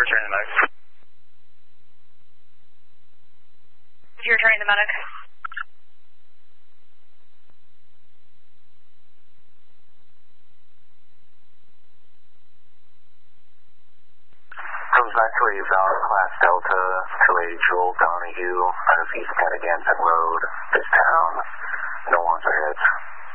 returning the medic. You're returning the medic. Comes back to a Valor Class Delta to a Joel Donahue out of East Patagonia Road, this town. No one's ahead.